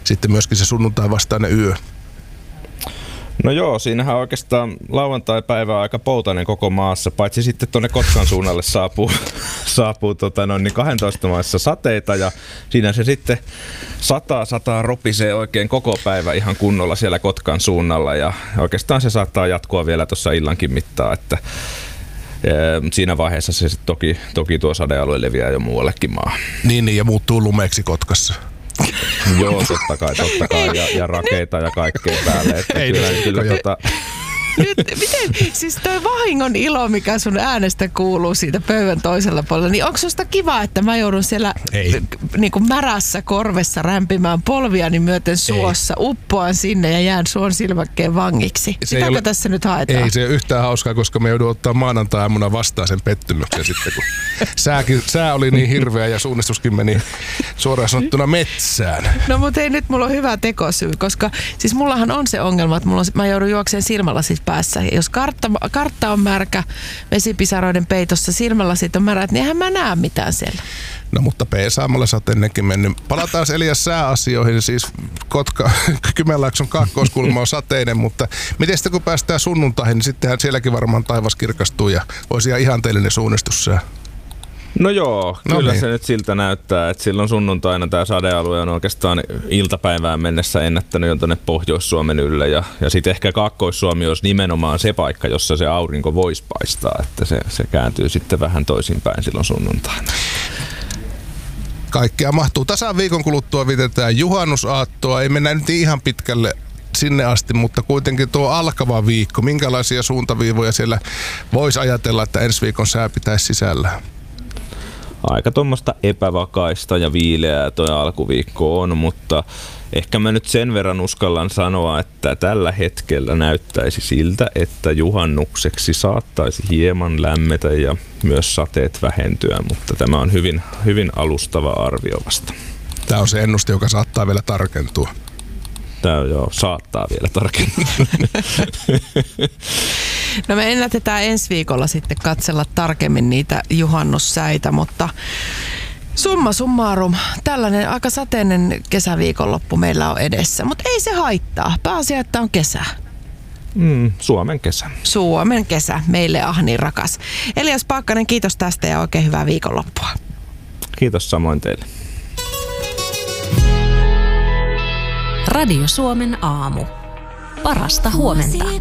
sitten myöskin se sunnuntai vastainen yö. No joo, siinähän oikeastaan lauantai-päivä on aika poutainen koko maassa, paitsi sitten tuonne Kotkan suunnalle saapuu 12 maissa sateita ja siinä se sitten sataa ropisee oikein koko päivä ihan kunnolla siellä Kotkan suunnalla ja oikeastaan se saattaa jatkua vielä tuossa illankin mittaan, että siinä vaiheessa se toki tuo sadealue leviää jo muuallekin maahan. Niin, ja muuttuu lumeeksi Kotkassa. Joo, totta kai ja rakeita ja kaikkea päälle. Että kyllä. Nyt, miten, siis toi vahingon ilo, mikä sun äänestä kuuluu siitä pöydän toisella puolella, niin onko susta kiva, että mä joudun siellä niin kuin märässä korvessa rämpimään polviani myöten suossa, uppoan sinne ja jään suon silmäkkeen vangiksi? Sitäkö tässä nyt haetaan? Ei se ole yhtään hauskaa, koska me joudun ottaa maanantai-aamuna vastaan sen pettymyksen sitten, kun sää oli niin hirveä ja suunnistuskin meni suoraan sanottuna metsään. No mutta ei, nyt mulla on hyvä tekosyy, koska siis mullahan on se ongelma, että mä joudun juokseen silmälasit päässä. Jos kartta on märkä, vesipisaroiden peitossa, silmälasit on märät, niin eihän mä näe mitään siellä. No mutta P-saamalla sä oot ennenkin mennyt. Palataan Elias sääasioihin, siis Kymenlaakson kaakkoiskulma on sateinen, mutta miten sitten kun päästään sunnuntaihin, niin sittenhän sielläkin varmaan taivas kirkastuu ja olisi ihan ihanteellinen suunnistussää. No joo, kyllä se nyt siltä näyttää, että silloin sunnuntaina tämä sadealue on oikeastaan iltapäivään mennessä ennättänyt jo tuonne Pohjois-Suomen ylle ja sitten ehkä Kaakkois-Suomi olisi nimenomaan se paikka, jossa se aurinko voisi paistaa, että se kääntyy sitten vähän toisinpäin silloin sunnuntaina. Kaikkea mahtuu. Tasan viikon kuluttua vietetään juhannusaattoa, ei mennä nyt ihan pitkälle sinne asti, mutta kuitenkin tuo alkava viikko, minkälaisia suuntaviivoja siellä voisi ajatella, että ensi viikon sää pitäisi sisällä? Aika tuommoista epävakaista ja viileää tuo alkuviikko on, mutta ehkä mä nyt sen verran uskallan sanoa, että tällä hetkellä näyttäisi siltä, että juhannukseksi saattaisi hieman lämmetä ja myös sateet vähentyä, mutta tämä on hyvin, hyvin alustava arvio vasta. Tämä on se ennuste, joka saattaa vielä tarkentua. Tämä saattaa vielä tarkentua. No me ennätetään ensi viikolla sitten katsella tarkemmin niitä juhannussäitä, mutta summa summarum, tällainen aika sateinen kesäviikonloppu meillä on edessä, mutta ei se haittaa. Pääasia, että on kesä. Suomen kesä. Suomen kesä, meille niin rakas. Elias Paakkanen, kiitos tästä ja oikein hyvää viikonloppua. Kiitos samoin teille. Radio Suomen aamu. Parasta huomenta.